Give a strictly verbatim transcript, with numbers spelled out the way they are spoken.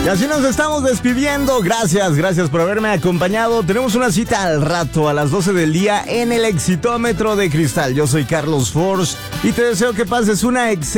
así nos estamos despidiendo. Gracias, gracias por haberme acompañado. Tenemos una cita al rato, a las doce del día, en el Exitómetro de Cristal. Yo soy Carlos Force y te deseo que pases una excelente